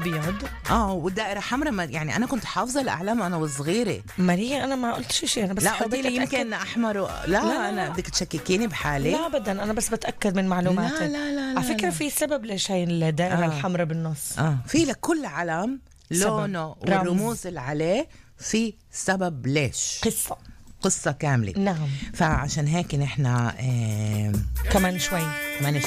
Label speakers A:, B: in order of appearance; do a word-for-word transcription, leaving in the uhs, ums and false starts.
A: ابيض.
B: اه والدائره حمراء، يعني انا كنت حافظه الاعلام انا وصغيره.
A: ماريا انا ما قلتش شيء، انا بس
B: لا قلت لي يمكن احمر و... لا, لا انا بدك تشككيني بحالي.
A: لا ابدا، انا بس بتاكد من معلوماتك.
B: لا لا لا, لا
A: على فكره
B: لا.
A: في سبب ليش هاي الدائره
B: آه.
A: الحمراء بالنص.
B: اه في لكل علم لونه والرموز اللي عليه في سبب ليش،
A: قصه
B: قصه كامله.
A: نعم.
B: فعشان هيك نحن آه
A: كمان شوي
B: كمان